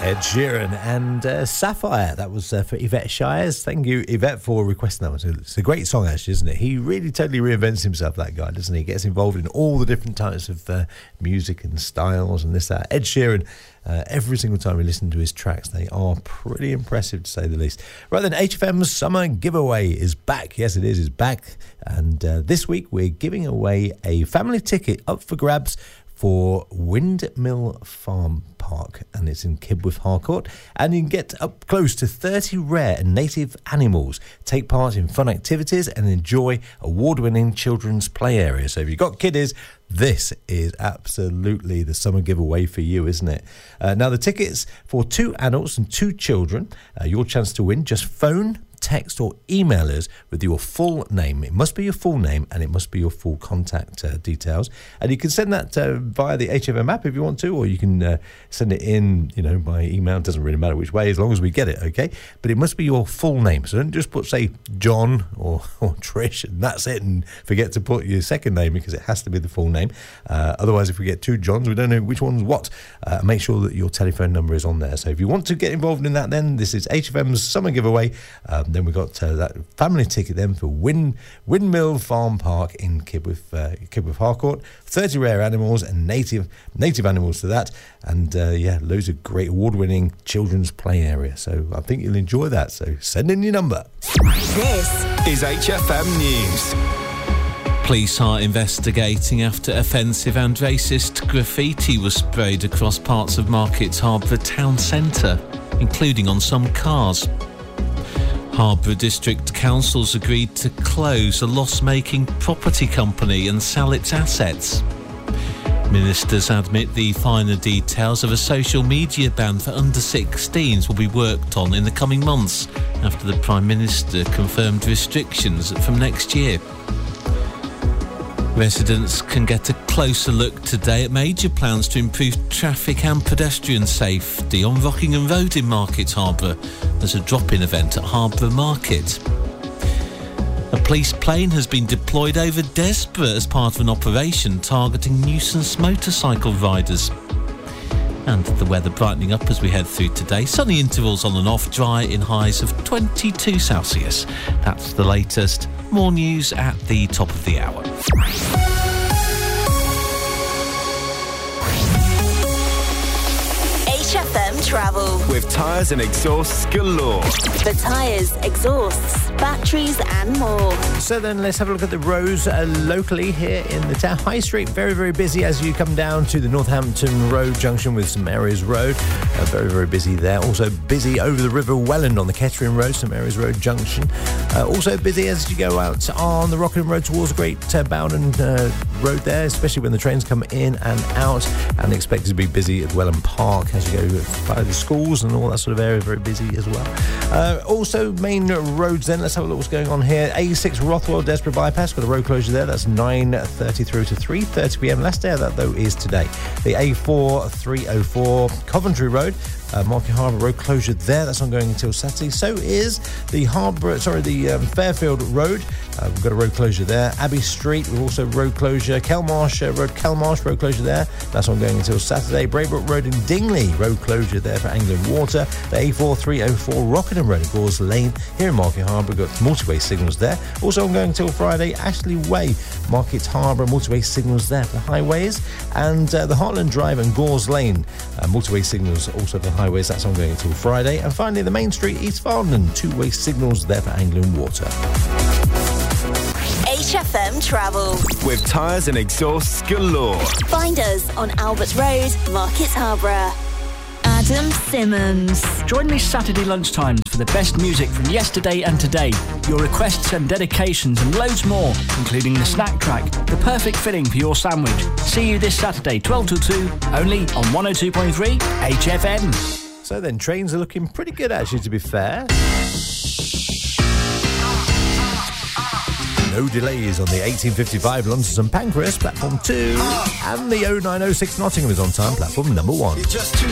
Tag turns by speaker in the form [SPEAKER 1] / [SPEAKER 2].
[SPEAKER 1] Ed Sheeran and Sapphire. That was for Yvette Shires. Thank you, Yvette, for requesting that one. It's a great song, actually, isn't it? He really totally reinvents himself, that guy, doesn't he? He gets involved in all the different types of music and styles and this, that. Ed Sheeran, every single time we listen to his tracks, they are pretty impressive, to say the least. Right then, HFM's summer giveaway is back. Yes, it is. It's back. And this week, we're giving away a family ticket up for grabs for Windmill Farm Park, and it's in Kibworth Harcourt, and you can get up close to 30 rare and native animals, take part in fun activities and enjoy award-winning children's play area. So if you've got kiddies, this is absolutely the summer giveaway for you, isn't it? Now the tickets for 2 adults and 2 children, your chance to win, just phone, text or email us with your full name. It must be your full name and it must be your full contact details, and you can send that via the HFM app if you want to, or you can send it in, by email. It doesn't really matter which way, as long as we get it, okay? But it must be your full name, so don't just put, say, John or Trish, and that's it, and forget to put your second name, because it has to be the full name. Otherwise, if we get 2 Johns, we don't know which one's what. Make sure that your telephone number is on there. So if you want to get involved in that, then this is HFM's summer giveaway. Then we've got that family ticket then for Windmill Farm Park in Kibworth Harcourt. 30 rare animals and native animals to that. And loads of great award-winning children's play area. So I think you'll enjoy that. So send in your number.
[SPEAKER 2] This is HFM News.
[SPEAKER 3] Police are investigating after offensive and racist graffiti was sprayed across parts of Market Harbour town centre, including on some cars. Harbour District Council's agreed to close a loss-making property company and sell its assets. Ministers admit the finer details of a social media ban for under-16s will be worked on in the coming months after the Prime Minister confirmed restrictions from next year. Residents can get a closer look today at major plans to improve traffic and pedestrian safety on Rockingham Road in Market Harbour. There's a drop-in event at Harbour Market. A police plane has been deployed over Desborough as part of an operation targeting nuisance motorcycle riders. And the weather brightening up as we head through today. Sunny intervals on and off, dry in highs of 22 Celsius. That's the latest. More news at the top of the hour.
[SPEAKER 2] HFM Travel.
[SPEAKER 4] With tyres and exhausts galore.
[SPEAKER 2] For tyres, exhausts, batteries and more.
[SPEAKER 1] So then let's have a look at the roads locally here in the town. High Street, very, very busy as you come down to the Northampton Road junction with St Mary's Road. Very, very busy there. Also busy over the River Welland on the Kettering Road, St Mary's Road junction. Also busy as you go out on the Rockingham Road towards Great Bowden Road there, especially when the trains come in and out, and expected to be busy at Welland Park as you go by the schools and all that sort of area, very busy as well. Also main roads then, let's have a look what's going on here. A6 Rothwell Desborough bypass, got a road closure there. That's 9:30 through to 3:30 p.m. Last day of that though is today. The A4 304 Coventry Road, Market Harbour road closure there. That's ongoing until Saturday. So is the Fairfield Road. We've got a road closure there. Abbey Street, we've also road closure. Kelmarsh road closure there. That's ongoing until Saturday. Braybrook Road in Dingley, road closure there for Anglian Water. The A4 304 Rockingham Road in Gores Lane here in Market Harbour. Got multi-way signals there. Also ongoing until Friday. Ashley Way, Market Harbour, multi-way signals there for highways. And the Heartland Drive and Gores Lane, multi-way signals also for highways. That's ongoing until Friday. And finally, the Main Street, East Farndon, 2-way signals there for Anglian Water.
[SPEAKER 2] HFM Travel.
[SPEAKER 4] With tyres and exhausts galore.
[SPEAKER 2] Find us on Albert Road, Market Harbour. Adam Simmons.
[SPEAKER 5] Join me Saturday lunchtimes for the best music from yesterday and today, your requests and dedications and loads more, including the snack track, the perfect filling for your sandwich. See you this Saturday, 12 till 2, only on 102.3 HFM.
[SPEAKER 1] So then, trains are looking pretty good actually, to be fair. No delays on the 1855 London St Pancras, platform 2, and the 0906 Nottingham is on time, platform number 1.
[SPEAKER 6] You're just too